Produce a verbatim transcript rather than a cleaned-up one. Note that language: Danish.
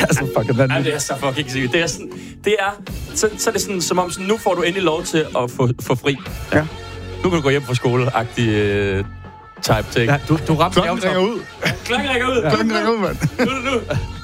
er så fucking vanvittigt. Ja, det er så fucking sygt. Det er sådan, det er, så, så er det sådan, som om, sådan, nu får du endelig lov til at få, få fri. Ja. Nu kan du gå hjem fra skole-agtig uh, type ting. Ja, du, du ramte Klokken ringer ud. Klokken rækker ud. Klokken ringer ud, mand. Nu er det nu.